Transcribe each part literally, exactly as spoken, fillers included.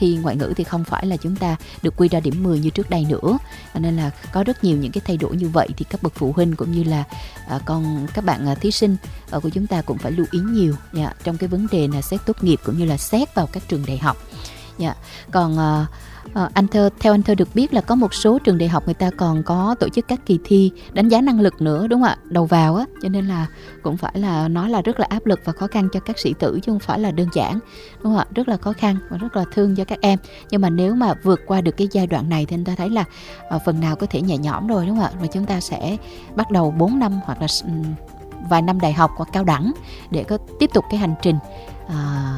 thi ngoại ngữ thì không phải là chúng ta được quy ra điểm mười như trước đây nữa, nên là có rất nhiều những cái thay đổi như vậy, thì các bậc phụ huynh cũng như là à, con các bạn à, thí sinh à, của chúng ta cũng phải lưu ý nhiều nha, trong cái vấn đề là xét tốt nghiệp cũng như là xét vào các trường đại học nha. Còn à, À, anh thơ theo anh thơ được biết là có một số trường đại học người ta còn có tổ chức các kỳ thi đánh giá năng lực nữa, đúng không ạ, đầu vào á, cho nên là cũng phải là nói là rất là áp lực và khó khăn cho các sĩ tử, chứ không phải là đơn giản, đúng không ạ, rất là khó khăn và rất là thương cho các em. Nhưng mà nếu mà vượt qua được cái giai đoạn này thì anh ta thấy là à, phần nào có thể nhẹ nhõm rồi, đúng không ạ, và chúng ta sẽ bắt đầu bốn năm hoặc là um, vài năm đại học hoặc cao đẳng để có tiếp tục cái hành trình à,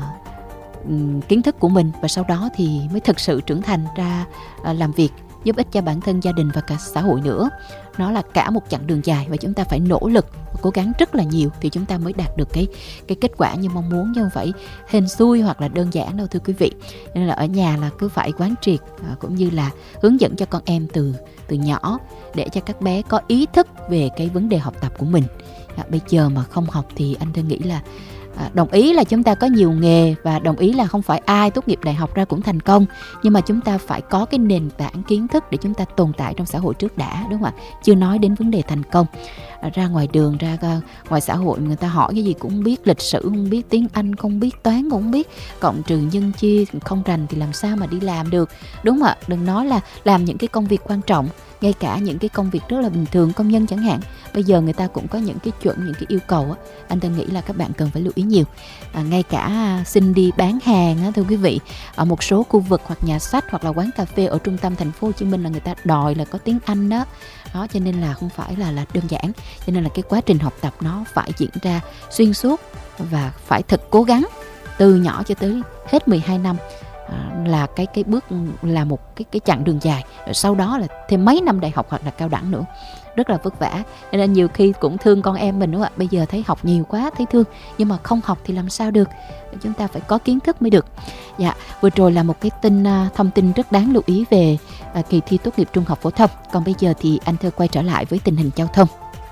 kiến thức của mình, và sau đó thì mới thực sự trưởng thành ra à, làm việc giúp ích cho bản thân, gia đình và cả xã hội nữa. Nó là cả một chặng đường dài và chúng ta phải nỗ lực và cố gắng rất là nhiều thì chúng ta mới đạt được cái cái kết quả như mong muốn, chứ không phải hên xui hoặc là đơn giản đâu thưa quý vị. Nên là ở nhà là cứ phải quán triệt à, cũng như là hướng dẫn cho con em từ từ nhỏ để cho các bé có ý thức về cái vấn đề học tập của mình. À, bây giờ mà không học thì anh tôi nghĩ là À, đồng ý là chúng ta có nhiều nghề và đồng ý là không phải ai tốt nghiệp đại học ra cũng thành công, nhưng mà chúng ta phải có cái nền tảng kiến thức để chúng ta tồn tại trong xã hội trước đã, đúng không ạ? Chưa nói đến vấn đề thành công. À, ra ngoài đường, ra ngoài xã hội người ta hỏi cái gì cũng không biết, lịch sử không biết, tiếng Anh không biết, toán cũng không biết, cộng trừ nhân chia không rành thì làm sao mà đi làm được, đúng không ạ? Đừng nói là làm những cái công việc quan trọng, ngay cả những cái công việc rất là bình thường, công nhân chẳng hạn, bây giờ người ta cũng có những cái chuẩn, những cái yêu cầu á, anh ta nghĩ là các bạn cần phải lưu ý nhiều. À, ngay cả xin đi bán hàng á, thưa quý vị, ở một số khu vực hoặc nhà sách hoặc là quán cà phê ở trung tâm thành phố Hồ Chí Minh là người ta đòi là có tiếng Anh đó, đó cho nên là không phải là là đơn giản, cho nên là cái quá trình học tập nó phải diễn ra xuyên suốt và phải thật cố gắng từ nhỏ cho tới hết mười hai năm. À, là cái cái bước là một cái cái chặng đường dài, rồi sau đó là thêm mấy năm đại học hoặc là cao đẳng nữa, rất là vất vả. Nên nhiều khi cũng thương con em mình, đúng không ạ? Bây giờ thấy học nhiều quá thấy thương, nhưng mà không học thì làm sao được, chúng ta phải có kiến thức mới được. Dạ, vừa rồi là một cái tin thông tin rất đáng lưu ý về à, kỳ thi tốt nghiệp trung học phổ thông. Còn bây giờ thì anh Thơ quay trở lại với tình hình giao thông.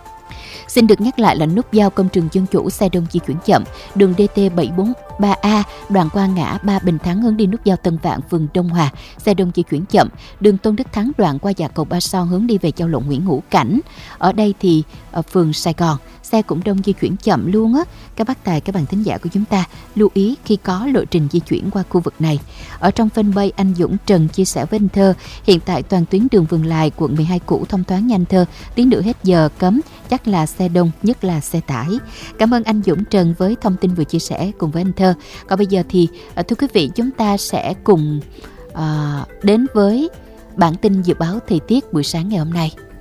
Xin được nhắc lại là nút giao Công trường Dân Chủ xe đông di chuyển chậm, đường D T bảy bốn ba A đoạn qua ngã ba Bình Thắng hướng đi nút giao Tân Vạn phường Đông Hòa, xe đông di chuyển chậm, đường Tôn Đức Thắng đoạn qua dạ cầu Ba Son hướng đi về giao lộ Nguyễn Hữu Cảnh. Ở đây thì ở phường Sài Gòn xe cũng đông di chuyển chậm luôn á. Các bác tài, các bạn thính giả của chúng ta lưu ý khi có lộ trình di chuyển qua khu vực này. Ở trong fanpage anh Dũng Trần chia sẻ với anh Thơ, hiện tại toàn tuyến đường Vườn Lài, quận mười hai cũ thông thoáng nhanh Thơ, tí nữa hết giờ cấm, chắc là xe đông, nhất là xe tải. Cảm ơn anh Dũng Trần với thông tin vừa chia sẻ cùng với anh Thơ. Còn bây giờ thì thưa quý vị, chúng ta sẽ cùng uh, đến với bản tin dự báo thời tiết buổi sáng ngày hôm nay.